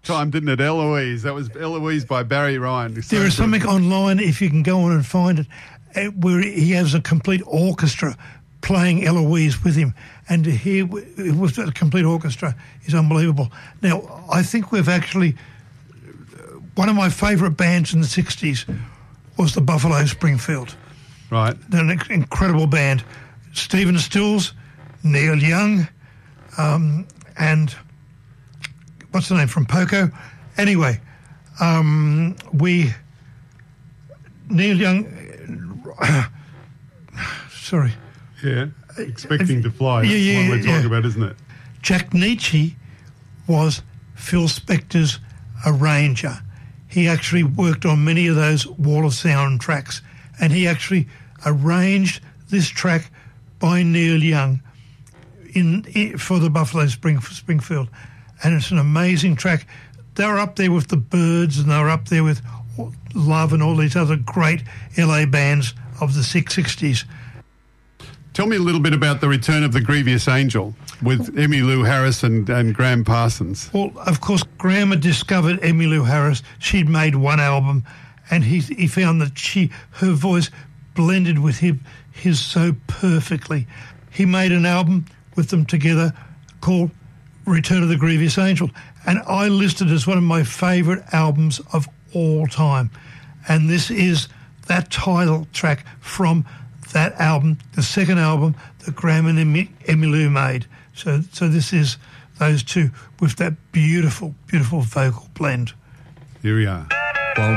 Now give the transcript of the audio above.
time, didn't it? Eloise. That was Eloise by Barry Ryan. There is something online, if you can go on and find it, where he has a complete orchestra playing Eloise with him. And to hear with that complete orchestra is unbelievable. Now, I think we've actually... One of my favourite bands in the 60s was the Buffalo Springfield. Right. They're an incredible band. Stephen Stills, Neil Young, and what's the name from Poco? Anyway, Neil Young, sorry. Yeah, Expecting to Fly. That's the one we're talking about, isn't it? Jack Nietzsche was Phil Spector's arranger. He actually worked on many of those Wall of Sound tracks, and he actually arranged this track by Neil Young for the Buffalo Springfield. And it's an amazing track. They were up there with the Byrds, and they were up there with Love and all these other great LA bands of the 60s. Tell me a little bit about the return of the Grievous Angel with Emmylou Harris and Graham Parsons. Well, of course, Graham had discovered Emmylou Harris. She'd made one album, and he found that her voice blended with his so perfectly. He made an album with them together called Return of the Grievous Angel, and I listed it as one of my favourite albums of all time. And this is that title track from that album, the second album that Graham and Emmylou made. So this is those two with that beautiful, beautiful vocal blend. Here we are.